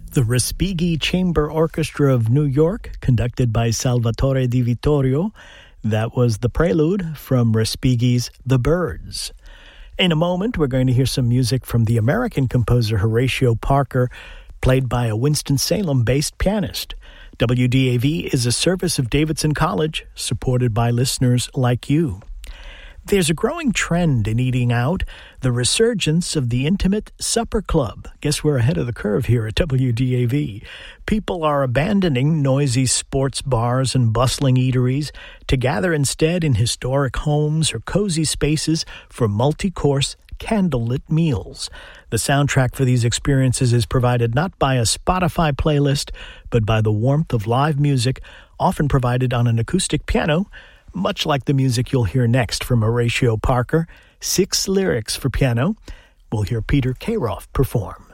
The Respighi Chamber Orchestra of New York, conducted by Salvatore Di Vittorio. That was the prelude from Respighi's The Birds. In a moment, we're going to hear some music from the American composer Horatio Parker, played by a Winston-Salem-based pianist. WDAV is a service of Davidson College, supported by listeners like you. There's a growing trend in eating out, the resurgence of the intimate supper club. Guess we're ahead of the curve here at WDAV. People are abandoning noisy sports bars and bustling eateries to gather instead in historic homes or cozy spaces for multi-course, candlelit meals. The soundtrack for these experiences is provided not by a Spotify playlist, but by the warmth of live music, often provided on an acoustic piano, much like the music you'll hear next from Horatio Parker, 6 lyrics for piano. We'll hear Peter Kayroff perform.